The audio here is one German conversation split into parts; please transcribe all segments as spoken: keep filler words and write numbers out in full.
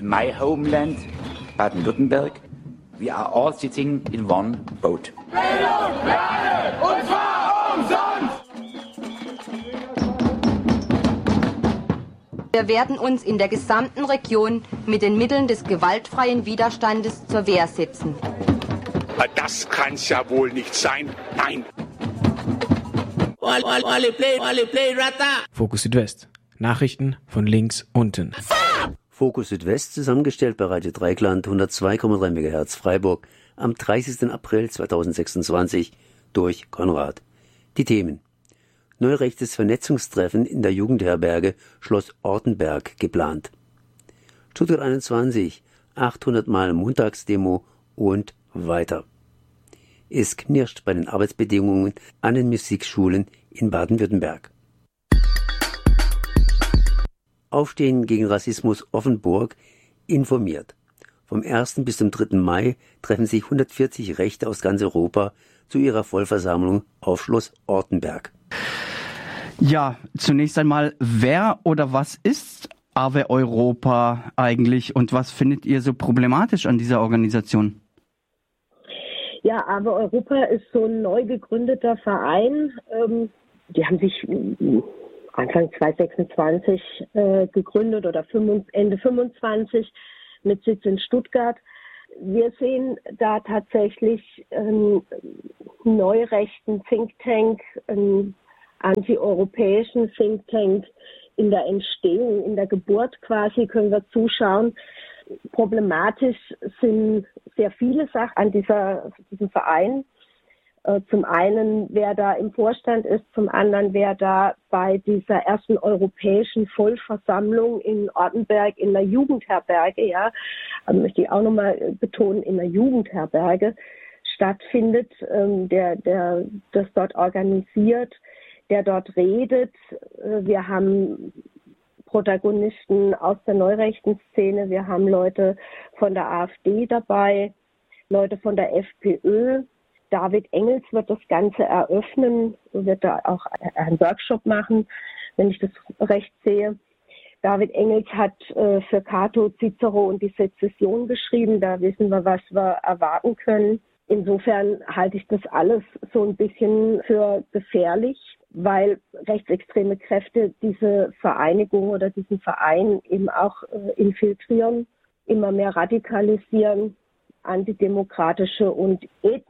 my homeland, Baden-Württemberg, we are all sitting in one boat. Bildung, Lernen, und zwar umsonst! Wir werden uns in der gesamten Region mit den Mitteln des gewaltfreien Widerstandes zur Wehr setzen. Das kann's ja wohl nicht sein. Nein. Fokus Südwest. Nachrichten von links unten. Fokus Südwest, zusammengestellt bei Radio Dreieckland, hundertzwei Komma drei Megahertz Freiburg, am dreißigsten April zweitausendsechsundzwanzig durch Konrad. Die Themen: Neurechtes Vernetzungstreffen in der Jugendherberge Schloss Ortenberg geplant. Stuttgart einundzwanzig, achthundert Mal Montagsdemo und weiter. Es knirscht bei den Arbeitsbedingungen an den Musikschulen in Baden-Württemberg. Aufstehen gegen Rassismus Offenburg informiert. Vom ersten bis zum dritten Mai treffen sich hundertvierzig Rechte aus ganz Europa zu ihrer Vollversammlung auf Schloss Ortenberg. Ja, zunächst einmal, wer oder was ist A W E Europa eigentlich und was findet ihr so problematisch an dieser Organisation? Ja, A W E Europa ist so ein neu gegründeter Verein. Ähm, die haben sich Anfang zweitausendsechsundzwanzig äh, gegründet oder Ende fünfundzwanzig mit Sitz in Stuttgart. Wir sehen da tatsächlich einen neurechten Think Tank, einen anti-europäischen Think Tank in der Entstehung, in der Geburt quasi, können wir zuschauen. Problematisch sind sehr viele Sachen an dieser, diesem Verein. Zum einen, wer da im Vorstand ist, zum anderen, wer da bei dieser ersten europäischen Vollversammlung in Ortenberg in der Jugendherberge, ja, möchte ich auch nochmal betonen, in der Jugendherberge stattfindet, der, der das dort organisiert, der dort redet. Wir haben Protagonisten aus der neurechten Szene, wir haben Leute von der AfD dabei, Leute von der FPÖ. David Engels wird das Ganze eröffnen, wird da auch einen Workshop machen, wenn ich das recht sehe. David Engels hat äh, für Cato, Cicero und die Sezession geschrieben, da wissen wir, was wir erwarten können. Insofern halte ich das alles so ein bisschen für gefährlich, weil rechtsextreme Kräfte diese Vereinigung oder diesen Verein eben auch äh, infiltrieren, immer mehr radikalisieren, antidemokratische und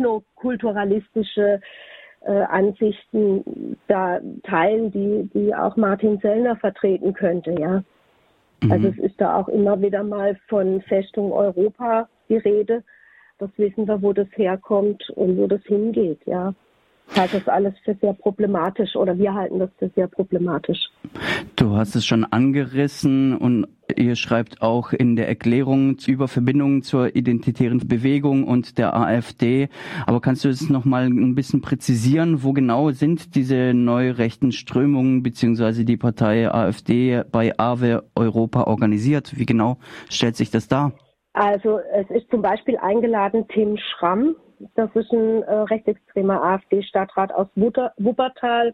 ethnokulturalistische äh, Ansichten da teilen, die, die auch Martin Sellner vertreten könnte, ja. Mhm. Also es ist da auch immer wieder mal von Festung Europa die Rede. Das wissen wir, wo das herkommt und wo das hingeht, ja. Ich halte das alles für sehr problematisch oder wir halten das für sehr problematisch. Du hast es schon angerissen und ihr schreibt auch in der Erklärung über Verbindungen zur identitären Bewegung und der AfD. Aber kannst du es nochmal ein bisschen präzisieren, wo genau sind diese neurechten Strömungen bzw. die Partei AfD bei A W E Europa organisiert? Wie genau stellt sich das dar? Also es ist zum Beispiel eingeladen Tim Schramm. Das ist ein äh, rechtsextremer AfD-Stadtrat aus Wuppertal,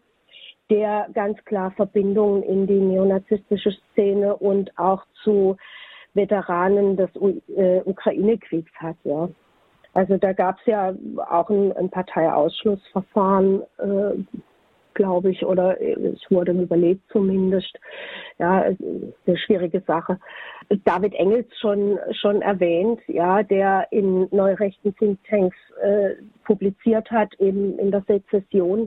der ganz klar Verbindungen in die neonazistische Szene und auch zu Veteranen des U- äh, Ukraine-Kriegs hat. Ja. Also da gab es ja auch ein, ein Parteiausschlussverfahren, äh, glaube ich, oder es wurde überlegt zumindest. Ja, eine schwierige Sache. David Engels schon schon erwähnt, ja, der in neurechten Thinktanks äh, publiziert hat, eben in der Sezession.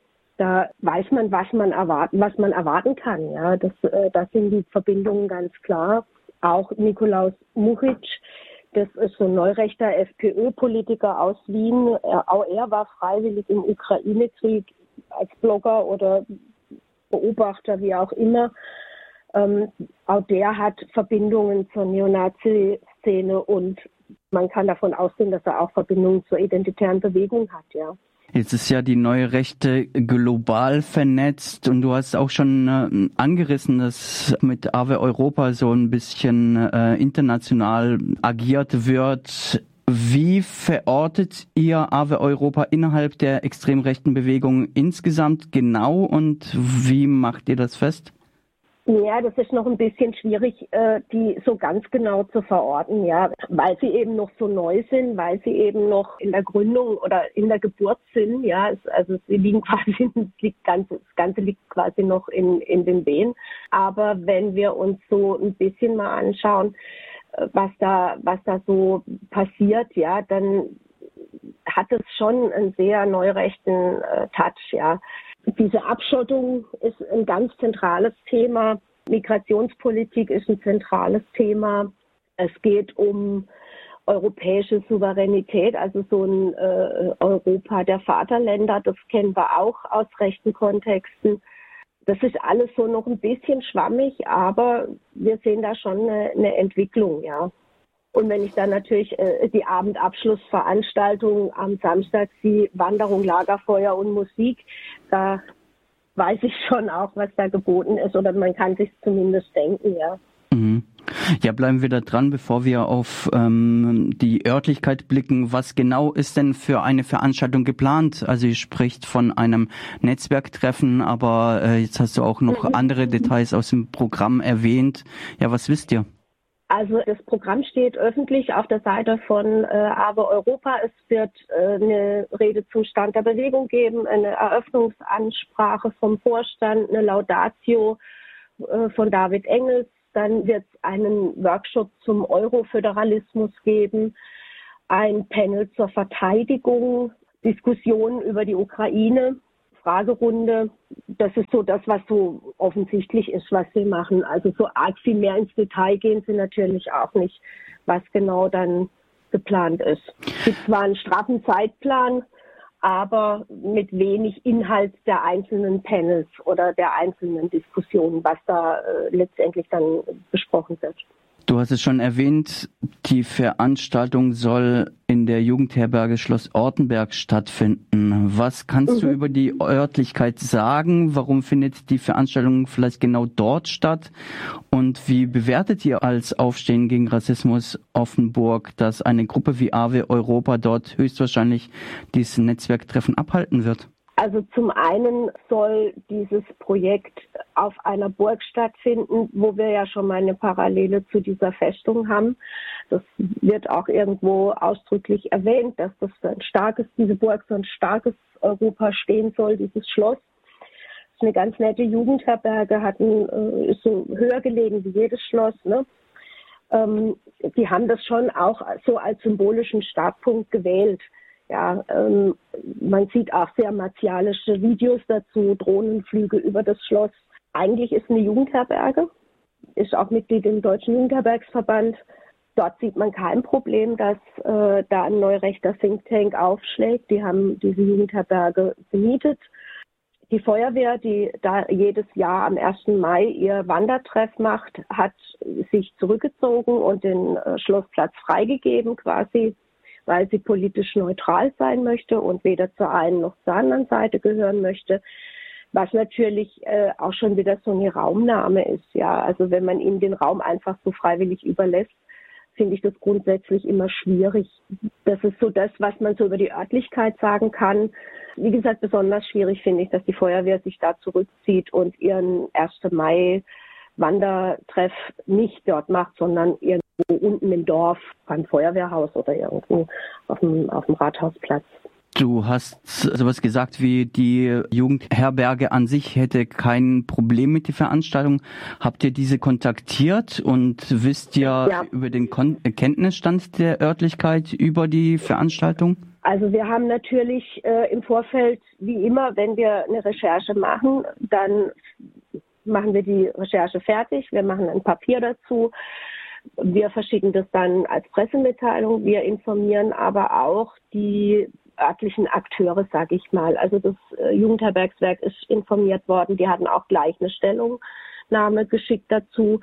Da weiß man, was man erwarten, was man erwarten kann. Ja, das, äh, das sind die Verbindungen ganz klar. Auch Nikolaus Muchic, das ist so ein neurechter FPÖ-Politiker aus Wien. Er, auch er war freiwillig im Ukraine-Krieg als Blogger oder Beobachter, wie auch immer. Ähm, auch der hat Verbindungen zur Neonazi-Szene und man kann davon ausgehen, dass er auch Verbindungen zur identitären Bewegung hat, ja. Jetzt ist ja die neue Rechte global vernetzt und du hast auch schon äh, angerissen, dass mit A W E Europa so ein bisschen äh, international agiert wird. Wie verortet ihr A W E Europa innerhalb der extrem rechten Bewegung insgesamt genau und wie macht ihr das fest? Ja, das ist noch ein bisschen schwierig, die so ganz genau zu verorten, ja, weil sie eben noch so neu sind, weil sie eben noch in der Gründung oder in der Geburt sind, ja, also sie liegen quasi, das, liegt ganz, das Ganze liegt quasi noch in, in den Wehen. Aber wenn wir uns so ein bisschen mal anschauen, was da, was da so passiert, ja, dann hat es schon einen sehr neurechten äh, Touch, ja. Diese Abschottung ist ein ganz zentrales Thema. Migrationspolitik ist ein zentrales Thema. Es geht um europäische Souveränität, also so ein äh, Europa der Vaterländer. Das kennen wir auch aus rechten Kontexten. Das ist alles so noch ein bisschen schwammig, aber wir sehen da schon eine, eine Entwicklung, ja. Und wenn ich dann natürlich äh, die Abendabschlussveranstaltung am Samstag, die Wanderung, Lagerfeuer und Musik, da weiß ich schon auch, was da geboten ist, oder man kann sich zumindest denken, ja. Mhm. Ja, bleiben wir da dran, bevor wir auf ähm, die Örtlichkeit blicken. Was genau ist denn für eine Veranstaltung geplant? Also ihr spricht von einem Netzwerktreffen, aber äh, jetzt hast du auch noch mhm. andere Details aus dem Programm erwähnt. Ja, was wisst ihr? Also das Programm steht öffentlich auf der Seite von äh, AWE Europa. Es wird äh, eine Rede zum Stand der Bewegung geben, eine Eröffnungsansprache vom Vorstand, eine Laudatio äh, von David Engels. Dann wird es einen Workshop zum Euroföderalismus geben, ein Panel zur Verteidigung, Diskussionen über die Ukraine, Fragerunde. Das ist so das, was so offensichtlich ist, was sie machen. Also so arg viel mehr ins Detail gehen sie natürlich auch nicht, was genau dann geplant ist. Es gibt zwar einen straffen Zeitplan, aber mit wenig Inhalt der einzelnen Panels oder der einzelnen Diskussionen, was da äh, letztendlich dann besprochen wird. Du hast es schon erwähnt, die Veranstaltung soll in der Jugendherberge Schloss Ortenberg stattfinden. Was kannst mhm. du über die Örtlichkeit sagen? Warum findet die Veranstaltung vielleicht genau dort statt? Und wie bewertet ihr als Aufstehen gegen Rassismus Offenburg, dass eine Gruppe wie AWE Europa dort höchstwahrscheinlich dieses Netzwerktreffen abhalten wird? Also zum einen soll dieses Projekt auf einer Burg stattfinden, wo wir ja schon mal eine Parallele zu dieser Festung haben. Das wird auch irgendwo ausdrücklich erwähnt, dass das für ein starkes, diese Burg für ein starkes Europa stehen soll, dieses Schloss. Das ist eine ganz nette Jugendherberge, hat ein, ist so höher gelegen wie jedes Schloss, ne? Ähm, die haben das schon auch so als symbolischen Startpunkt gewählt. Ja, ähm, man sieht auch sehr martialische Videos dazu, Drohnenflüge über das Schloss. Eigentlich ist eine Jugendherberge, ist auch Mitglied im Deutschen Jugendherbergsverband. Dort sieht man kein Problem, dass äh, da ein neurechter Think Tank aufschlägt. Die haben diese Jugendherberge gemietet. Die Feuerwehr, die da jedes Jahr am ersten Mai ihr Wandertreff macht, hat sich zurückgezogen und den äh, Schlossplatz freigegeben quasi, weil sie politisch neutral sein möchte und weder zur einen noch zur anderen Seite gehören möchte, was natürlich äh, auch schon wieder so eine Raumnahme ist. Ja, also wenn man ihnen den Raum einfach so freiwillig überlässt, finde ich das grundsätzlich immer schwierig. Das ist so das, was man so über die Örtlichkeit sagen kann. Wie gesagt, besonders schwierig finde ich, dass die Feuerwehr sich da zurückzieht und ihren ersten Mai Wandertreff nicht dort macht, sondern irgendwo unten im Dorf beim Feuerwehrhaus oder irgendwo auf dem, auf dem Rathausplatz. Du hast sowas gesagt wie, die Jugendherberge an sich hätte kein Problem mit der Veranstaltung. Habt ihr diese kontaktiert und wisst ihr ja. über den Kon- Kenntnisstand der Örtlichkeit über die Veranstaltung? Also wir haben natürlich äh, im Vorfeld, wie immer, wenn wir eine Recherche machen, dann machen wir die Recherche fertig, wir machen ein Papier dazu, wir verschicken das dann als Pressemitteilung, wir informieren aber auch die örtlichen Akteure, sage ich mal. Also das äh, Jugendherbergswerk ist informiert worden, die hatten auch gleich eine Stellungnahme geschickt dazu,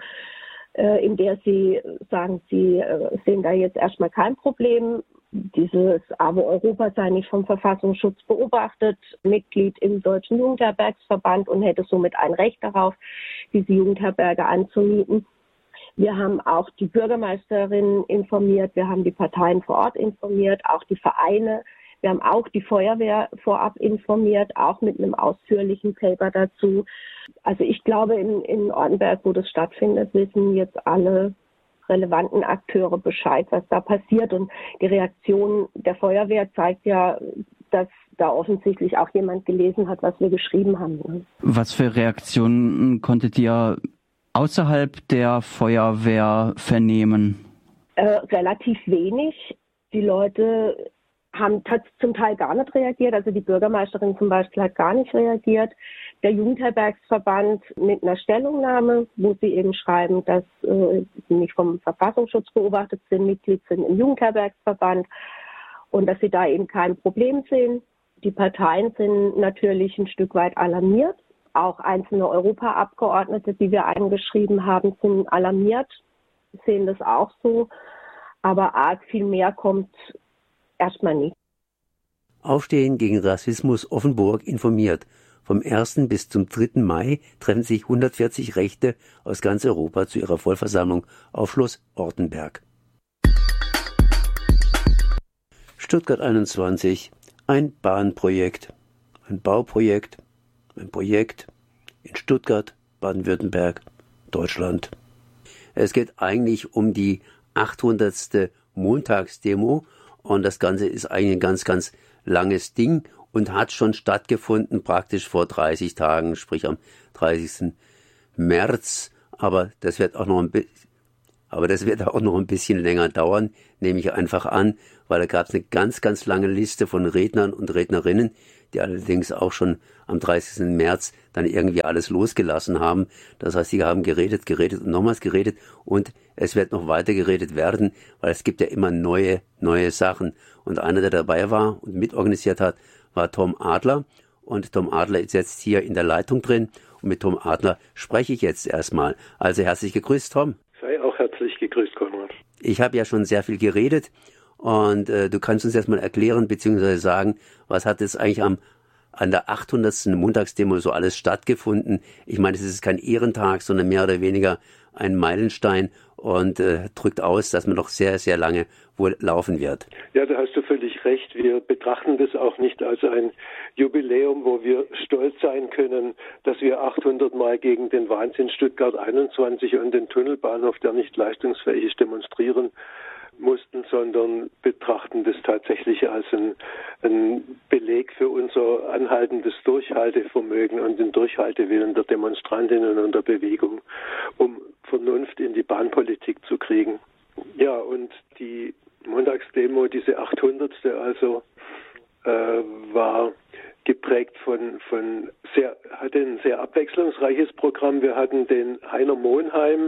äh, in der sie sagen, sie äh, sehen da jetzt erstmal kein Problem. Dieses AWE Europa sei nicht vom Verfassungsschutz beobachtet, Mitglied im Deutschen Jugendherbergsverband und hätte somit ein Recht darauf, diese Jugendherberge anzumieten. Wir haben auch die Bürgermeisterin informiert, wir haben die Parteien vor Ort informiert, auch die Vereine, Wir haben auch die Feuerwehr vorab informiert, auch mit einem ausführlichen Paper dazu. Also ich glaube, in, in Ortenberg, wo das stattfindet, wissen jetzt alle relevanten Akteure Bescheid, was da passiert. Und die Reaktion der Feuerwehr zeigt ja, dass da offensichtlich auch jemand gelesen hat, was wir geschrieben haben. Was für Reaktionen konntet ihr außerhalb der Feuerwehr vernehmen? Äh, relativ wenig. Die Leute haben zum Teil gar nicht reagiert. Also die Bürgermeisterin zum Beispiel hat gar nicht reagiert. Der Jugendherbergsverband mit einer Stellungnahme, wo sie eben schreiben, dass äh, sie nicht vom Verfassungsschutz beobachtet sind, Mitglied sind im Jugendherbergsverband und dass sie da eben kein Problem sehen. Die Parteien sind natürlich ein Stück weit alarmiert. Auch einzelne Europaabgeordnete, die wir eingeschrieben haben, sind alarmiert, sehen das auch so. Aber arg viel mehr kommt erstmal nicht. Aufstehen gegen Rassismus Offenburg informiert. Vom ersten bis zum dritten Mai treffen sich hundertvierzig Rechte aus ganz Europa zu ihrer Vollversammlung auf Schloss Ortenberg. Stuttgart einundzwanzig. Ein Bahnprojekt, ein Bauprojekt, ein Projekt in Stuttgart, Baden-Württemberg, Deutschland. Es geht eigentlich um die achthundertste Montagsdemo und das Ganze ist eigentlich ein ganz, ganz langes Ding und hat schon stattgefunden praktisch vor dreißig Tagen, sprich am dreißigsten März. Aber das wird auch noch ein bisschen Aber das wird auch noch ein bisschen länger dauern, nehme ich einfach an, weil da gab es eine ganz, ganz lange Liste von Rednern und Rednerinnen, die allerdings auch schon am dreißigsten März dann irgendwie alles losgelassen haben. Das heißt, sie haben geredet, geredet und nochmals geredet und es wird noch weiter geredet werden, weil es gibt ja immer neue, neue Sachen. Und einer, der dabei war und mitorganisiert hat, war Tom Adler. Und Tom Adler ist jetzt hier in der Leitung drin und mit Tom Adler spreche ich jetzt erstmal. Also herzlich gegrüßt, Tom. Sei auch herzlich gegrüßt, Konrad. Ich habe ja schon sehr viel geredet und äh, du kannst uns jetzt mal erklären bzw. sagen, was hat jetzt eigentlich am an der achthundertsten Montagsdemo so alles stattgefunden? Ich meine, es ist kein Ehrentag, sondern mehr oder weniger ein Meilenstein und äh, drückt aus, dass man noch sehr, sehr lange wohl laufen wird. Ja, da hast du völlig recht. Wir betrachten das auch nicht als ein Jubiläum, wo wir stolz sein können, dass wir achthundert Mal gegen den Wahnsinn Stuttgart einundzwanzig und den Tunnelbahnhof, der nicht leistungsfähig ist, demonstrieren mussten, sondern betrachten das tatsächlich als ein, ein Beleg für unser anhaltendes Durchhaltevermögen und den Durchhaltewillen der Demonstrantinnen und der Bewegung, um Vernunft in die Bahnpolitik zu kriegen. Ja, und die Montagsdemo, diese achthundertste also, äh, war geprägt von, von sehr, hatte ein sehr abwechslungsreiches Programm. Wir hatten den Heiner Monheim,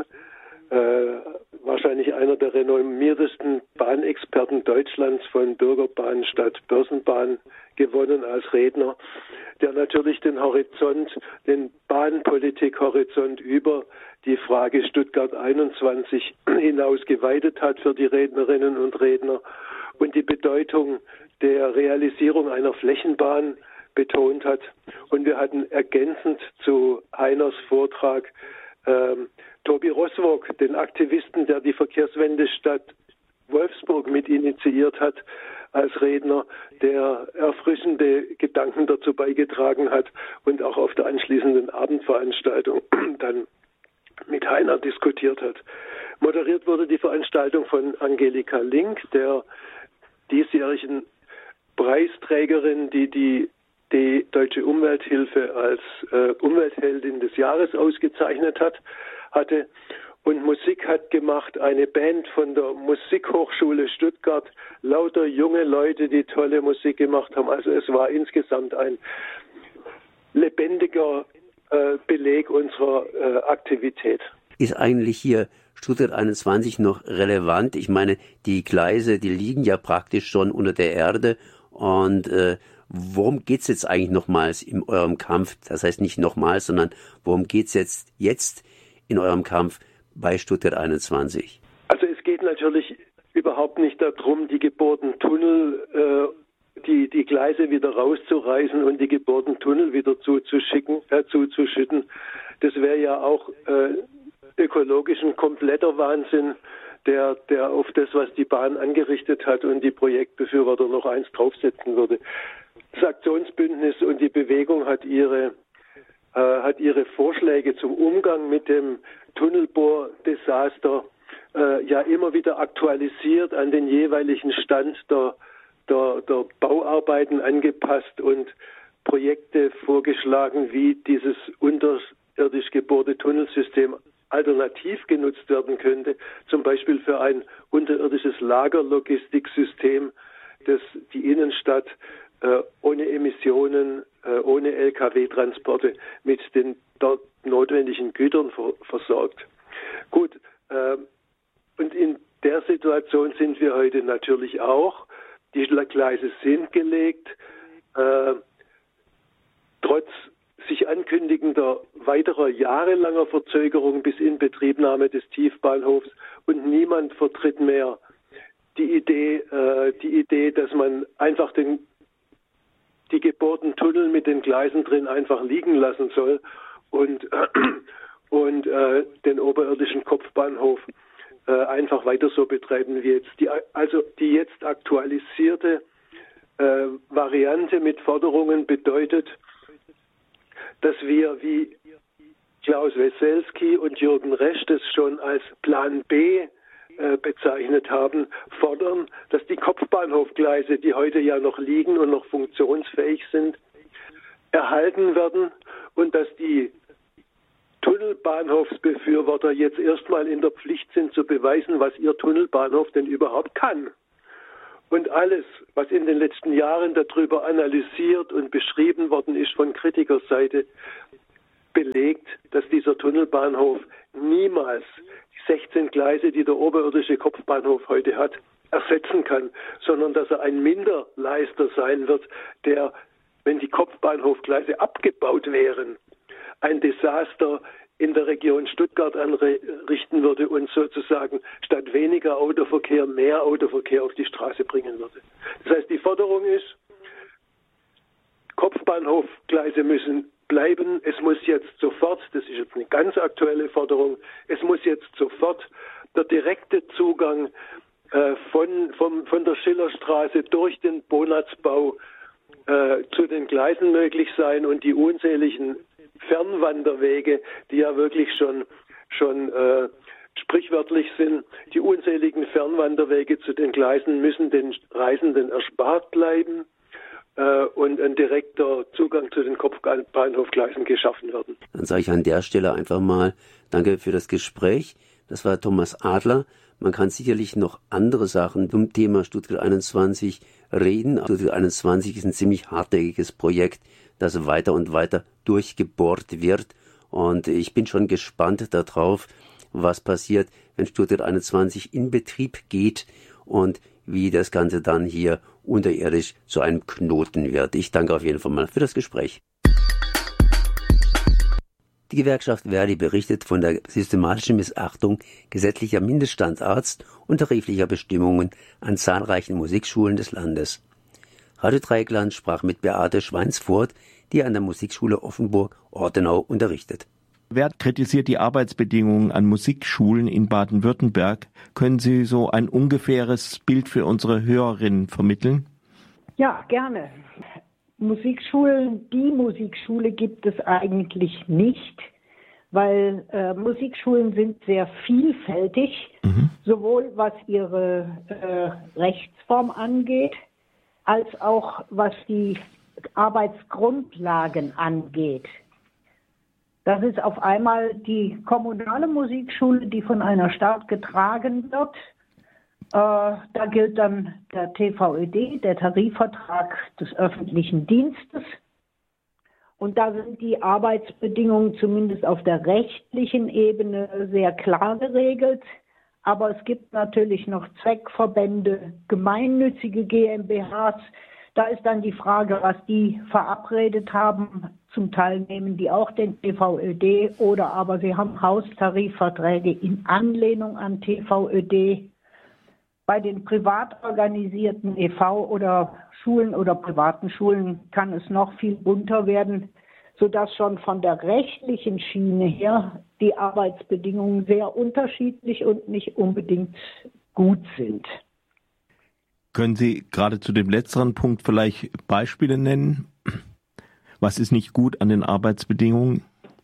äh, wahrscheinlich einer der renommiertesten Bahnexperten Deutschlands von Bürgerbahn statt Börsenbahn, gewonnen als Redner, der natürlich den Horizont, den Bahnpolitik-Horizont über die Frage Stuttgart einundzwanzig hinaus geweitet hat für die Rednerinnen und Redner und die Bedeutung der Realisierung einer Flächenbahn betont hat. Und wir hatten ergänzend zu Heiners Vortrag ähm, Tobi Roswog, den Aktivisten, der die Verkehrswendestadt Wolfsburg mit initiiert hat, als Redner, der erfrischende Gedanken dazu beigetragen hat und auch auf der anschließenden Abendveranstaltung dann mit Heiner diskutiert hat. Moderiert wurde die Veranstaltung von Angelika Link, der diesjährigen Preisträgerin, die die, die Deutsche Umwelthilfe als äh, Umweltheldin des Jahres ausgezeichnet hat, hatte. Und Musik hat gemacht eine Band von der Musikhochschule Stuttgart, lauter junge Leute, die tolle Musik gemacht haben. Also es war insgesamt ein lebendiger äh, Beleg unserer äh, Aktivität. Ist eigentlich hier Stuttgart einundzwanzig noch relevant? Ich meine, die Gleise, die liegen ja praktisch schon unter der Erde und äh, worum geht's jetzt eigentlich nochmals in eurem Kampf? Das heißt nicht nochmals, sondern worum geht's jetzt jetzt in eurem Kampf bei Stuttgart einundzwanzig? Also es geht natürlich überhaupt nicht darum, die gebohrten Tunnel, äh, die, die Gleise wieder rauszureißen und die gebohrten Tunnel wieder zuzuschicken, äh, zuzuschütten. Das wäre ja auch äh, ökologisch ein kompletter Wahnsinn. der, der auf das, was die Bahn angerichtet hat und die Projektbefürworter noch eins draufsetzen würde. Das Aktionsbündnis und die Bewegung hat ihre, äh, hat ihre Vorschläge zum Umgang mit dem Tunnelbohrdesaster äh, ja immer wieder aktualisiert, an den jeweiligen Stand der, der, der Bauarbeiten angepasst und Projekte vorgeschlagen, wie dieses unterirdisch gebohrte Tunnelsystem alternativ genutzt werden könnte, zum Beispiel für ein unterirdisches Lagerlogistiksystem, das die Innenstadt äh, ohne Emissionen, äh, ohne L K W-Transporte mit den dort notwendigen Gütern ver versorgt. Gut, äh, und in der Situation sind wir heute natürlich auch. Die Gleise sind gelegt, äh, trotz sich ankündigender weiterer jahrelanger Verzögerung bis Inbetriebnahme des Tiefbahnhofs, und niemand vertritt mehr die Idee, äh, die Idee, dass man einfach den, die gebohrten Tunnel mit den Gleisen drin einfach liegen lassen soll und, äh, und äh, den oberirdischen Kopfbahnhof äh, einfach weiter so betreiben wie jetzt. Die, also die jetzt aktualisierte äh, Variante mit Forderungen bedeutet, dass wir, wie Klaus Weselski und Jürgen Resch das schon als Plan B äh, bezeichnet haben, fordern, dass die Kopfbahnhofgleise, die heute ja noch liegen und noch funktionsfähig sind, erhalten werden und dass die Tunnelbahnhofsbefürworter jetzt erstmal in der Pflicht sind zu beweisen, was ihr Tunnelbahnhof denn überhaupt kann. Und alles, was in den letzten Jahren darüber analysiert und beschrieben worden ist von Kritikerseite, belegt, dass dieser Tunnelbahnhof niemals die sechzehn Gleise, die der oberirdische Kopfbahnhof heute hat, ersetzen kann, sondern dass er ein Minderleister sein wird, der, wenn die Kopfbahnhofgleise abgebaut wären, ein Desaster in der Region Stuttgart anrichten würde und sozusagen statt weniger Autoverkehr mehr Autoverkehr auf die Straße bringen würde. Das heißt, die Forderung ist, Kopfbahnhofgleise müssen bleiben. Es muss jetzt sofort, das ist jetzt eine ganz aktuelle Forderung, es muss jetzt sofort der direkte Zugang äh, von, vom, von der Schillerstraße durch den Bonatzbau äh, zu den Gleisen möglich sein und die unzähligen Fernwanderwege, die ja wirklich schon, schon äh, sprichwörtlich sind, die unzähligen Fernwanderwege zu den Gleisen müssen den Reisenden erspart bleiben äh, und ein direkter Zugang zu den Kopfbahnhofgleisen geschaffen werden. Dann sage ich an der Stelle einfach mal danke für das Gespräch. Das war Thomas Adler. Man kann sicherlich noch andere Sachen zum Thema Stuttgart einundzwanzig reden. Stuttgart einundzwanzig ist ein ziemlich hartnäckiges Projekt, das weiter und weiter durchgebohrt wird. Und ich bin schon gespannt darauf, was passiert, wenn Stuttgart einundzwanzig in Betrieb geht und wie das Ganze dann hier unterirdisch zu einem Knoten wird. Ich danke auf jeden Fall mal für das Gespräch. Die Gewerkschaft Verdi berichtet von der systematischen Missachtung gesetzlicher Mindeststandards und tariflicher Bestimmungen an zahlreichen Musikschulen des Landes. Radio Dreieckland sprach mit Beate Schweinsfurt, die an der Musikschule Offenburg-Ortenau unterrichtet. Wer kritisiert die Arbeitsbedingungen an Musikschulen in Baden-Württemberg? Können Sie so ein ungefähres Bild für unsere Hörerinnen vermitteln? Ja, gerne. Musikschulen, die Musikschule gibt es eigentlich nicht, weil äh, Musikschulen sind sehr vielfältig, mhm. sowohl was ihre äh, Rechtsform angeht, als auch was die Arbeitsgrundlagen angeht. Das ist auf einmal die kommunale Musikschule, die von einer Stadt getragen wird. Äh, da gilt dann der T V Ö D, der Tarifvertrag des öffentlichen Dienstes. Und da sind die Arbeitsbedingungen zumindest auf der rechtlichen Ebene sehr klar geregelt. Aber es gibt natürlich noch Zweckverbände, gemeinnützige G m b Hs. Da ist dann die Frage, was die verabredet haben. Zum Teil nehmen die auch den T V Ö D oder aber sie haben Haustarifverträge in Anlehnung an T V Ö D. Bei den privat organisierten E V oder Schulen oder privaten Schulen kann es noch viel bunter werden, sodass schon von der rechtlichen Schiene her die Arbeitsbedingungen sehr unterschiedlich und nicht unbedingt gut sind. Können Sie gerade zu dem letzteren Punkt vielleicht Beispiele nennen? Was ist nicht gut an den Arbeitsbedingungen?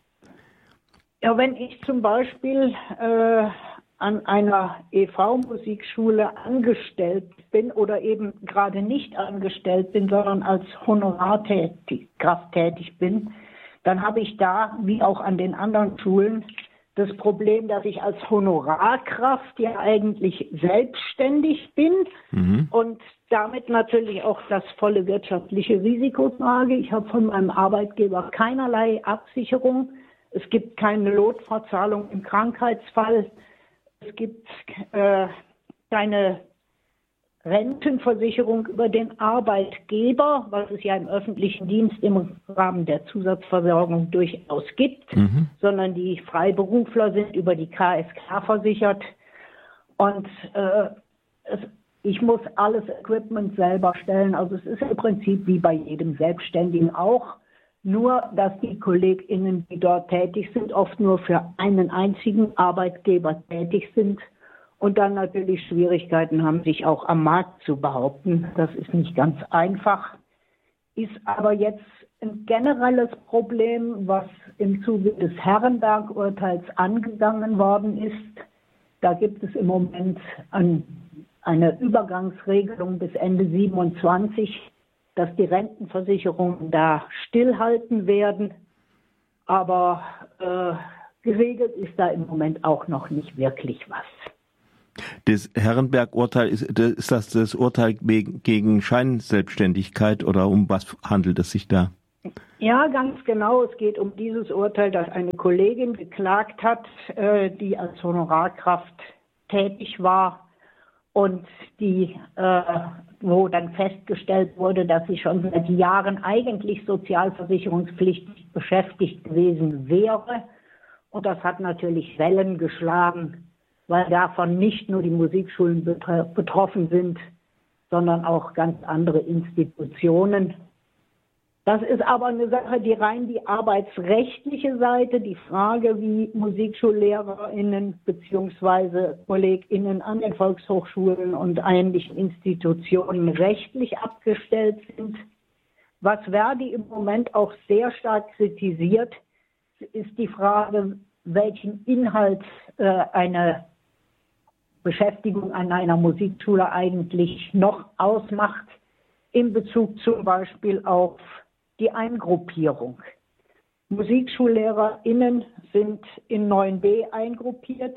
Ja, wenn ich zum Beispiel äh, an einer E V-Musikschule angestellt bin oder eben gerade nicht angestellt bin, sondern als Honorarkraft tätig bin, dann habe ich da, wie auch an den anderen Schulen, das Problem, dass ich als Honorarkraft ja eigentlich selbstständig bin mhm. und damit natürlich auch das volle wirtschaftliche Risiko trage. Ich habe von meinem Arbeitgeber keinerlei Absicherung. Es gibt keine Notverzahlung im Krankheitsfall. Es gibt äh, keine Rentenversicherung über den Arbeitgeber, was es ja im öffentlichen Dienst im Rahmen der Zusatzversorgung durchaus gibt, mhm. sondern die Freiberufler sind über die K S K versichert. Und äh, es, ich muss alles Equipment selber stellen. Also es ist im Prinzip wie bei jedem Selbstständigen auch. Nur, dass die KollegInnen, die dort tätig sind, oft nur für einen einzigen Arbeitgeber tätig sind und dann natürlich Schwierigkeiten haben, sich auch am Markt zu behaupten. Das ist nicht ganz einfach, ist aber jetzt ein generelles Problem, was im Zuge des Herrenberg-Urteils angegangen worden ist. Da gibt es im Moment ein, eine Übergangsregelung bis Ende siebenundzwanzig, dass die Rentenversicherungen da stillhalten werden. Aber äh, geregelt ist da im Moment auch noch nicht wirklich was. Das Herrenberg-Urteil, ist, ist das das Urteil gegen Scheinselbstständigkeit oder um was handelt es sich da? Ja, ganz genau. Es geht um dieses Urteil, dass eine Kollegin geklagt hat, äh, die als Honorarkraft tätig war und die äh, wo dann festgestellt wurde, dass sie schon seit Jahren eigentlich sozialversicherungspflichtig beschäftigt gewesen wäre. Und das hat natürlich Wellen geschlagen, weil davon nicht nur die Musikschulen betroffen sind, sondern auch ganz andere Institutionen. Das ist aber eine Sache, die rein die arbeitsrechtliche Seite, die Frage, wie MusikschullehrerInnen bzw. KollegInnen an den Volkshochschulen und ähnlichen Institutionen rechtlich abgestellt sind. Was Verdi im Moment auch sehr stark kritisiert, ist die Frage, welchen Inhalt äh, eine Beschäftigung an einer Musikschule eigentlich noch ausmacht, in Bezug zum Beispiel auf die Eingruppierung. MusikschullehrerInnen sind in neun b eingruppiert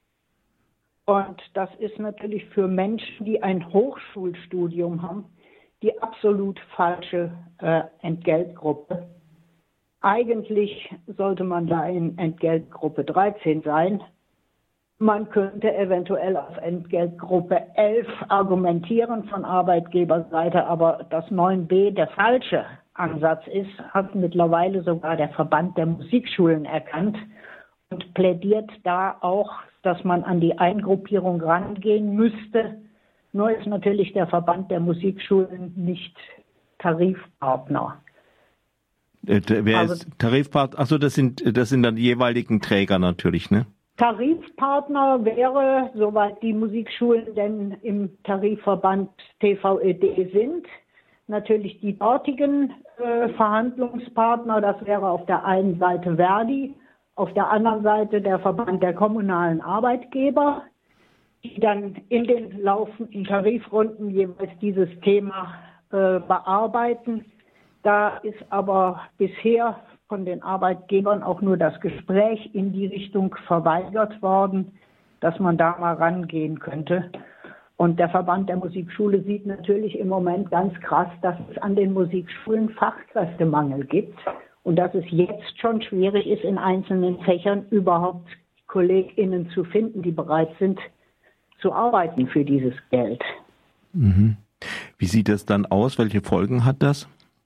und das ist natürlich für Menschen, die ein Hochschulstudium haben, die absolut falsche äh, Entgeltgruppe. Eigentlich sollte man da in Entgeltgruppe dreizehn sein. Man könnte eventuell auf Entgeltgruppe elf argumentieren von Arbeitgeberseite, aber dass neun b der falsche Ansatz ist, hat mittlerweile sogar der Verband der Musikschulen erkannt und plädiert da auch, dass man an die Eingruppierung rangehen müsste. Nur ist natürlich der Verband der Musikschulen nicht Tarifpartner. Äh, wer also, ist Tarifpartner? Achso, das sind, das sind dann die jeweiligen Träger natürlich, ne? Tarifpartner wäre, soweit die Musikschulen denn im Tarifverband T V Ö D sind, natürlich die dortigen äh, Verhandlungspartner. Das wäre auf der einen Seite Verdi, auf der anderen Seite der Verband der kommunalen Arbeitgeber, die dann in den laufenden Tarifrunden jeweils dieses Thema äh, bearbeiten. Da ist aber bisher von den Arbeitgebern auch nur das Gespräch in die Richtung verweigert worden, dass man da mal rangehen könnte. Und der Verband der Musikschule sieht natürlich im Moment ganz krass, dass es an den Musikschulen Fachkräftemangel gibt und dass es jetzt schon schwierig ist, in einzelnen Fächern überhaupt KollegInnen zu finden, die bereit sind zu arbeiten für dieses Geld. Mhm. Wie sieht das dann aus? Welche Folgen hat das?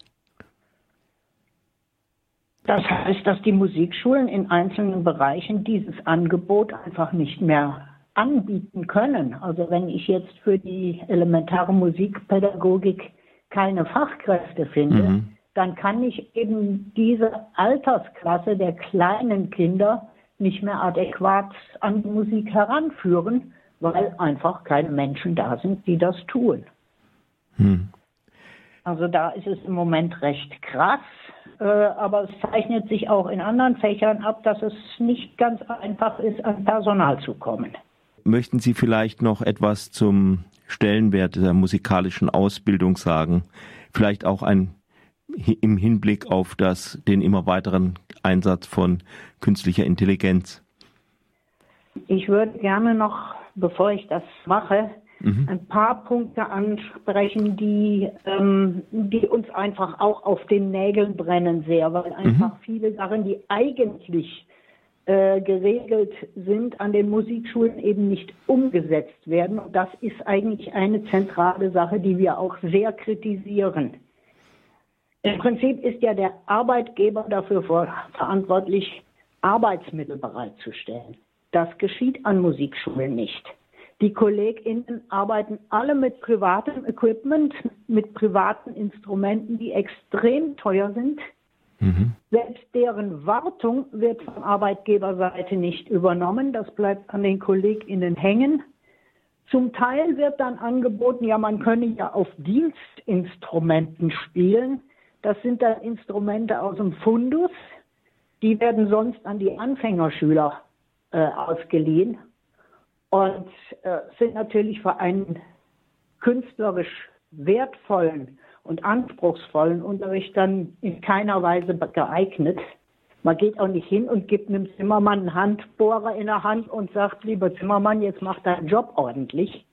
Das heißt, dass die Musikschulen in einzelnen Bereichen dieses Angebot einfach nicht mehr anbieten können. Also wenn ich jetzt für die elementare Musikpädagogik keine Fachkräfte finde, mhm. dann kann ich eben diese Altersklasse der kleinen Kinder nicht mehr adäquat an die Musik heranführen, weil einfach keine Menschen da sind, die das tun. Hm. Also da ist es im Moment recht krass, äh, aber es zeichnet sich auch in anderen Fächern ab, dass es nicht ganz einfach ist, an Personal zu kommen. Möchten Sie vielleicht noch etwas zum Stellenwert der musikalischen Ausbildung sagen? Vielleicht auch ein im Hinblick auf das, den immer weiteren Einsatz von künstlicher Intelligenz. Ich würde gerne noch, bevor ich das mache, mhm. ein paar Punkte ansprechen, die, ähm, die uns einfach auch auf den Nägeln brennen sehr, weil einfach mhm. viele Sachen, die eigentlich äh, geregelt sind, an den Musikschulen eben nicht umgesetzt werden. Und das ist eigentlich eine zentrale Sache, die wir auch sehr kritisieren. Im Prinzip ist ja der Arbeitgeber dafür verantwortlich, Arbeitsmittel bereitzustellen. Das geschieht an Musikschulen nicht. Die KollegInnen arbeiten alle mit privatem Equipment, mit privaten Instrumenten, die extrem teuer sind. Mhm. Selbst deren Wartung wird von Arbeitgeberseite nicht übernommen. Das bleibt an den KollegInnen hängen. Zum Teil wird dann angeboten, ja, man könne ja auf Dienstinstrumenten spielen. Das sind dann Instrumente aus dem Fundus. Die werden sonst an die Anfängerschüler äh, ausgeliehen und äh, sind natürlich für einen künstlerisch wertvollen und anspruchsvollen Unterricht dann in keiner Weise geeignet. Man geht auch nicht hin und gibt einem Zimmermann einen Handbohrer in der Hand und sagt, lieber Zimmermann, jetzt mach deinen Job ordentlich.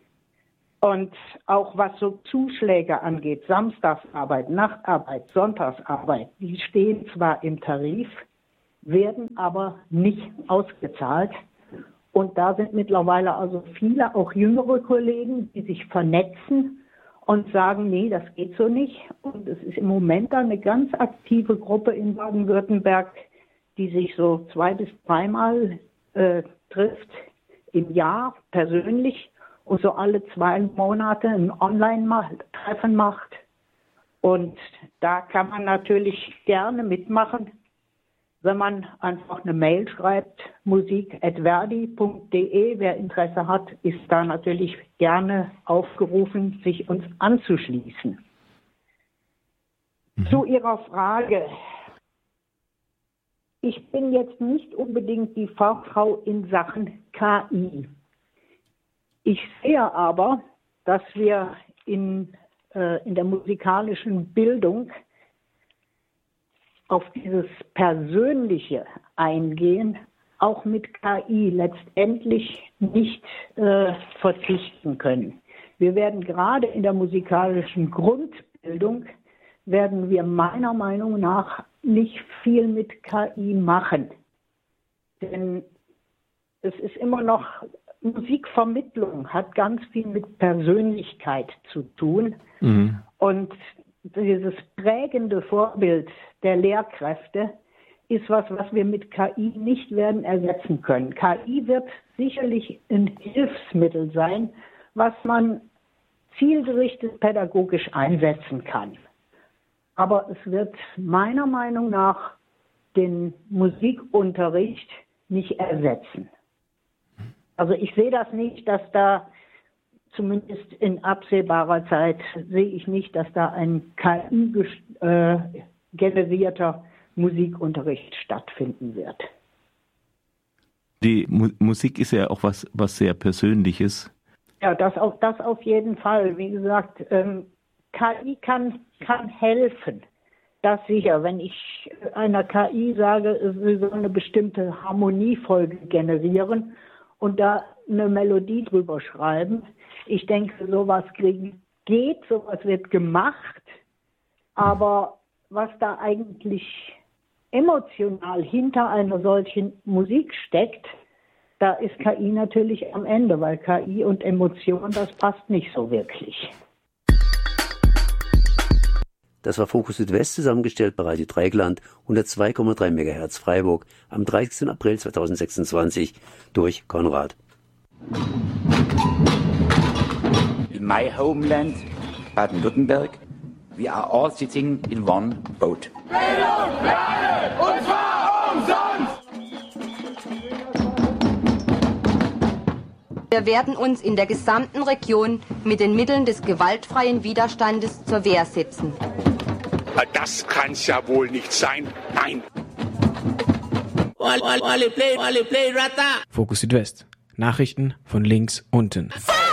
Und auch was so Zuschläge angeht, Samstagsarbeit, Nachtarbeit, Sonntagsarbeit, die stehen zwar im Tarif, werden aber nicht ausgezahlt. Und da sind mittlerweile also viele, auch jüngere Kollegen, die sich vernetzen und sagen, nee, das geht so nicht. Und es ist im Moment eine ganz aktive Gruppe in Baden-Württemberg, die sich so zwei bis dreimal äh, trifft im Jahr persönlich und so alle zwei Monate ein Online-Treffen macht. Und da kann man natürlich gerne mitmachen, wenn man einfach eine Mail schreibt, musik at verdi punkt de. Wer Interesse hat, ist da natürlich gerne aufgerufen, sich uns anzuschließen. Mhm. Zu Ihrer Frage. Ich bin jetzt nicht unbedingt die Fachfrau in Sachen K I. Ich sehe aber, dass wir in, äh, in der musikalischen Bildung auf dieses Persönliche eingehen, auch mit K I letztendlich nicht äh, verzichten können. Wir werden gerade in der musikalischen Grundbildung, werden wir meiner Meinung nach nicht viel mit K I machen. Denn es ist immer noch, Musikvermittlung hat ganz viel mit Persönlichkeit zu tun. Mhm. Und dieses prägende Vorbild der Lehrkräfte ist was, was wir mit K I nicht werden ersetzen können. K I wird sicherlich ein Hilfsmittel sein, was man zielgerichtet pädagogisch einsetzen kann. Aber es wird meiner Meinung nach den Musikunterricht nicht ersetzen. Also ich sehe das nicht, dass da, zumindest in absehbarer Zeit, sehe ich nicht, dass da ein K I-generierter Musikunterricht stattfinden wird. Die Mu- Musik ist ja auch was, was sehr Persönliches. Ja, das auf, das auf jeden Fall. Wie gesagt, ähm, K I kann, kann helfen. Das sicher. Wenn ich einer K I sage, sie soll eine bestimmte Harmoniefolge generieren und da eine Melodie drüber schreiben. Ich denke, sowas kriegen geht, sowas wird gemacht. Aber was da eigentlich emotional hinter einer solchen Musik steckt, da ist K I natürlich am Ende, weil K I und Emotion, das passt nicht so wirklich. Das war Fokus Südwest, zusammengestellt bei Radio Dreieckland, hundertzwei Komma drei Megahertz Freiburg, am dreißigsten April zweitausendsechsundzwanzig durch Konrad. In my homeland, Baden-Württemberg, we are all sitting in one boat. Bildung, Lernen, und zwar umsonst! Wir werden uns in der gesamten Region mit den Mitteln des gewaltfreien Widerstandes zur Wehr setzen. Das kann's ja wohl nicht sein. Nein. Fokus Südwest. Nachrichten von links unten.